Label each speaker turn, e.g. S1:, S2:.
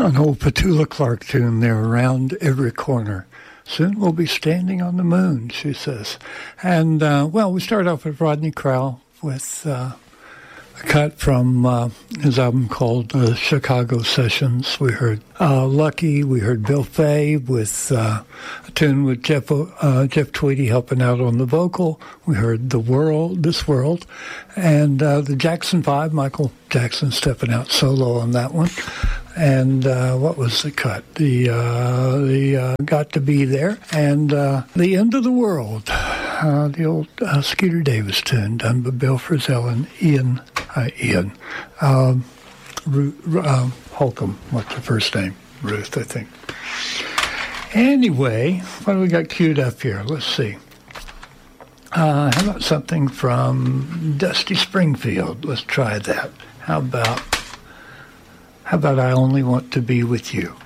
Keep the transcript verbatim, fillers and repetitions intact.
S1: An old Petula Clark tune there, around every corner. Soon we'll be standing on the moon, she says. And, uh, well, we start off with Rodney Crowell with uh, a cut from uh, his album called uh, Chicago Sessions. We heard uh, Lucky. We heard Bill Fay with uh, a tune with Jeff uh, Jeff Tweedy helping out on the vocal. We heard The World, This World, and uh, the Jackson Five, Michael Jackson stepping out solo on that one. And uh, what was the cut? The uh, the uh, Got to Be There, and uh, The End of the World, uh, the old uh, Skeeter Davis tune done by Bill Frisell and Ian uh, Ian um, Ru- uh, Holcomb. What's the first name? Ruth, I think. Anyway, what do we got queued up here? Let's see. Uh, how about something from Dusty Springfield? Let's try that. How about? How about I Only Want to Be With You?